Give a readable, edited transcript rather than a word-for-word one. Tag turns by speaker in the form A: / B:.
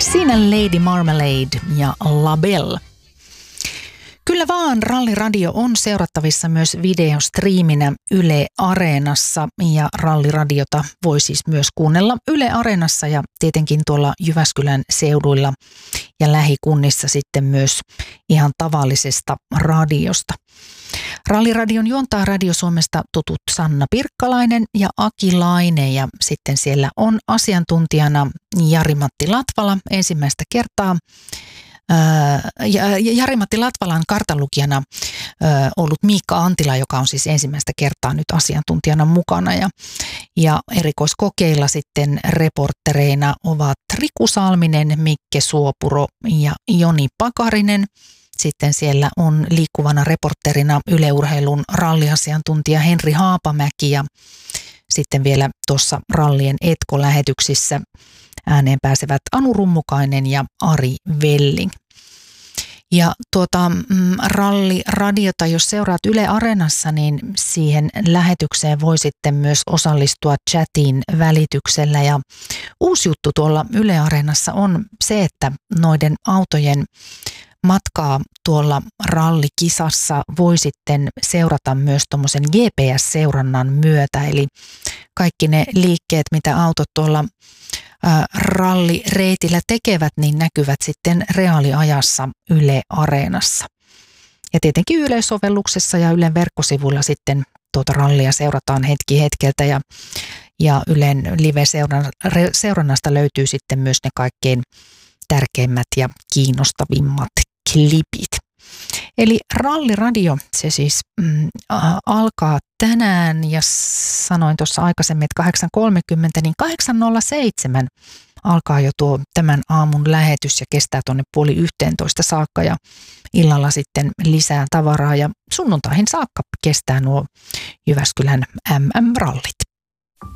A: Siinä Lady Marmalade ja Labelle. Kyllä vaan, Ralliradio on seurattavissa myös videostriiminä Yle Areenassa ja Ralliradiota voi siis myös kuunnella Yle Areenassa ja tietenkin tuolla Jyväskylän seuduilla ja lähikunnissa sitten myös ihan tavallisesta radiosta. Ralliradion juontaa Radio Suomesta tutut Sanna Pirkkalainen ja Aki Laine ja sitten siellä on asiantuntijana Jari-Matti Latvala ensimmäistä kertaa. Jari-Matti Latvalan kartanlukijana ollut Miikka Antila, joka on siis ensimmäistä kertaa nyt asiantuntijana mukana. Ja erikoiskokeilla sitten reporttereina ovat Riku Salminen, Mikke Suopuro ja Joni Pakarinen. Sitten siellä on liikkuvana reporterina Yle Urheilun ralliasiantuntija Henri Haapamäki ja sitten vielä tuossa rallien etkolähetyksissä ääneen pääsevät Anu Rummukainen ja Ari Velling. Ja ralliradiota, jos seuraat Yle Areenassa, niin siihen lähetykseen voi sitten myös osallistua chatin välityksellä. Ja uusi juttu tuolla Yle Areenassa on se, että noiden autojen matkaa tuolla rallikisassa voi sitten seurata myös tuommoisen GPS-seurannan myötä. Eli kaikki ne liikkeet, mitä autot tuolla rallireitillä tekevät, niin näkyvät sitten reaaliajassa Yle Areenassa. Ja tietenkin Yle-sovelluksessa ja Ylen verkkosivuilla sitten tuota rallia seurataan hetki hetkeltä ja Ylen live-seurannasta löytyy sitten myös ne kaikkein tärkeimmät ja kiinnostavimmat klipit. Eli Ralliradio, se siis alkaa tänään ja sanoin tuossa aikaisemmin, että 8.30, niin 8.07 alkaa jo tuo tämän aamun lähetys ja kestää tuonne 10:30 saakka ja illalla sitten lisää tavaraa ja sunnuntaihin saakka kestää nuo Jyväskylän MM-rallit.